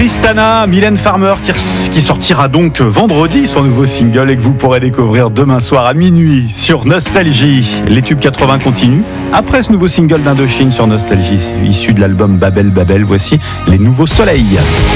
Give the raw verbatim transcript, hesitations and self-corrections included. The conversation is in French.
Tristana, Mylène Farmer qui, qui sortira donc vendredi son nouveau single et que vous pourrez découvrir demain soir à minuit sur Nostalgie. Les tubes quatre-vingts continuent. Après ce nouveau single d'Indochine sur Nostalgie, issu de l'album Babel Babel, voici les nouveaux soleils.